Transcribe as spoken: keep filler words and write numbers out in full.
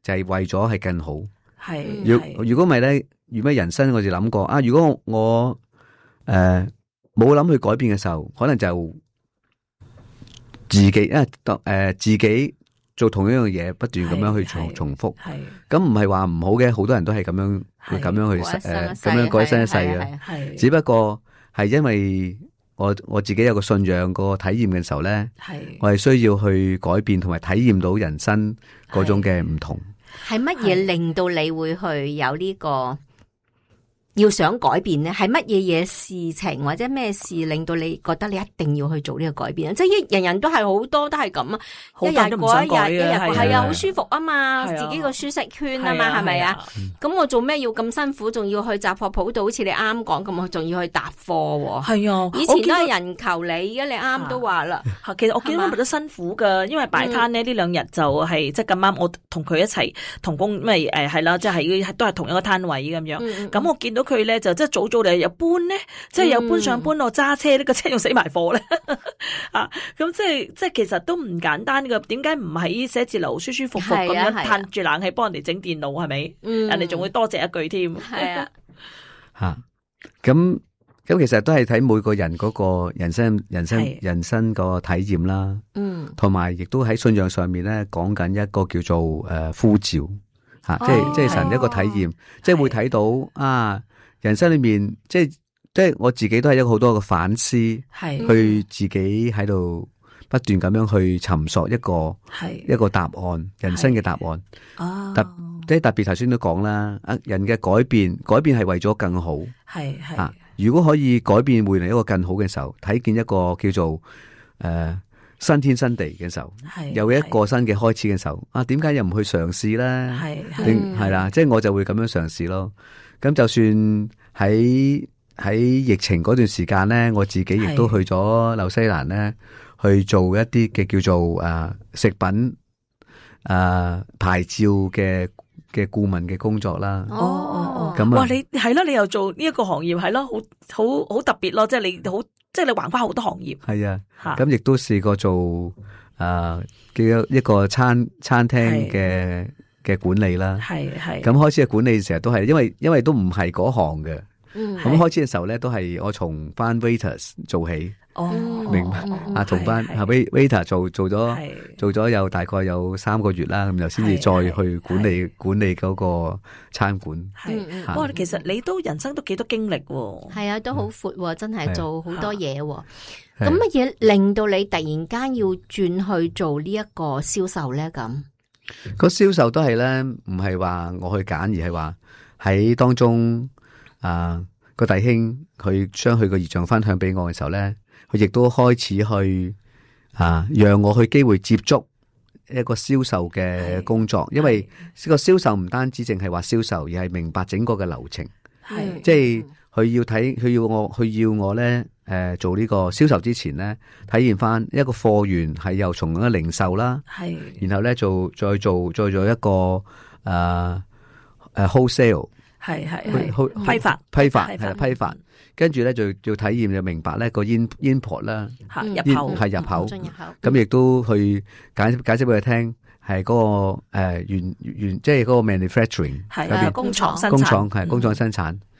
就係為咗係更好。 係如如果唔係咧，如果人生我哋諗過啊，如果我誒冇諗去改變嘅時候，可能就自己啊誒、呃、自己做同一樣嘢，不斷咁樣去重重複。係咁唔係話唔好嘅，好多人都係咁樣會咁樣去誒咁樣改一生一世嘅。係只不過係因為我我自己有個信仰個體驗嘅時候咧，我係需要去改變同埋體驗到人生嗰種嘅唔同。 係乜嘢令到你會去有呢個要想改變咧？係乜嘢嘢事情或者咩事令到你覺得你一定要去做呢個改變？即係人人都係好多都係咁啊，一日過一日，一日係啊，好舒服啊嘛，自己個舒適圈啊嘛，係咪啊？咁我做咩要咁辛苦，仲要去雜貨鋪度？好似你啱講咁，我仲要去搭貨。係啊，以前都係人求你，而家你啱都話啦。 其實我見到咪都辛苦噶，因為擺攤呢呢兩日就係即係咁啱，我同佢一齊同工，咪誒係啦，即係都係同一個攤位咁樣。咁我見到佢咧就即係早早嚟又搬咧，即係又搬上搬落揸車，呢個車仲死埋貨咧啊！咁即係即係其實都唔簡單噶。點解唔喺寫字樓舒舒服服咁樣嘆住冷氣幫人哋整電腦係咪？人哋仲會多謝一句添。係啊， 吓咁咁其實都係睇每個人嗰個人生人生人生個體驗啦。嗯，同埋亦都喺信仰上面咧講緊一個叫做誒、呃、呼召吓、啊哦，即係即係神一個體驗，即係會睇到啊。人生裏面，即係即係我自己都係一個好多嘅反思，係去自己喺度不斷咁樣去尋索一個係一個答案，人生嘅答案。哦，特即係特別頭先都講啦，啊人嘅改變，改變係為咗更好。係係啊，如果可以改變換嚟一個更好嘅時候，睇見一個叫做誒、呃、新天新地嘅時候，係有一個新嘅開始嘅時候，啊點解又唔去嘗試咧？係係係啦，即係我就會咁樣嘗試咯。咁就算喺喺疫情嗰段時間咧，我自己亦都去咗紐西蘭咧，去做一啲嘅叫做誒、呃、食品誒、呃、牌照嘅嘅顧問嘅工作啦。哦哦哦，咁啊，哇！ 你係咯，你又做呢一個行業係咯，好好好特別咯，即係你好，即係你橫跨好多行業。係啊，咁亦都試過做誒叫一個餐餐廳嘅嘅管理啦，係係咁開始嘅管理成日都係，因為因為都唔係嗰行嘅，咁、嗯、開始嘅時候咧都係我從班 waiters 做起，哦，明白啊，從班啊 waiter 做做咗做咗有大概有三個月啦，咁又先至再去管理管理嗰個餐館。 係，哇，其實你都人生都幾多經歷喎， 係啊，都好闊，真係做好多嘢。咁乜嘢令到你突然間要轉去做呢一個銷售咧？咁？ 個銷售都係咧，唔係話我去揀，而係話喺當中啊個弟兄佢將佢個異象分享俾我嘅時候咧，佢亦都開始去啊讓我去機會接觸一個銷售嘅工作，因為個銷售唔單止淨係話銷售，而係明白整個嘅流程，係即係佢要睇，佢要我，佢要我咧。誒、呃，做呢個銷售之前咧，體驗翻一個貨源係由從一個零售啦，係，然後咧做再做再做一個誒誒、呃呃、wholesale， 係係係批發批發係批發，跟住咧就要體驗就明白咧個 in import 啦，入口係入口，咁亦都去解解釋俾佢聽，係嗰、那個誒、呃、原原即係嗰個 manufacturing 係工廠生產工廠係工廠生產。嗯